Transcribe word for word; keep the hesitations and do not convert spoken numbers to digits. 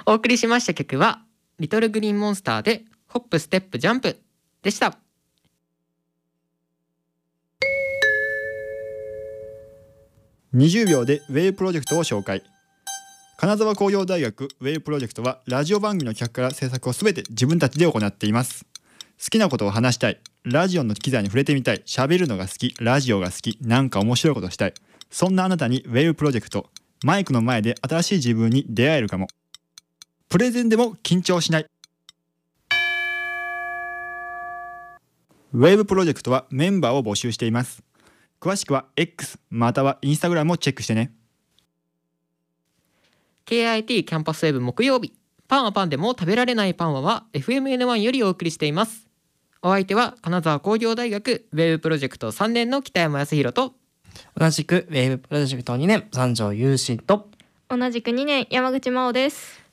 お送りしました曲はリトルグリーンモンスターでホップステップジャンプでした。 にじゅうびょうでウェイプロジェクトを紹介。金沢工業大学ウェイプロジェクトはラジオ番組の企画から制作をすべて自分たちで行っています。好きなことを話したい、ラジオの機材に触れてみたい、喋るのが好き、ラジオが好き、なんか面白いことしたい、そんなあなたにウェイブプロジェクト、マイクの前で新しい自分に出会えるかも。プレゼンでも緊張しない。ウェイブプロジェクトはメンバーを募集しています。詳しくは X または Instagram をチェックしてね。 ケーアイティー キャンパスウェブ木曜日、パンはパンでも食べられないパンはは エフエムエヌワン よりお送りしています。お相手は金沢工業大学ウェブプロジェクトさんねんの北山康弘と、 同じくウェブプロジェクトにねん三条雄心と、 同じくにねん山口真央です。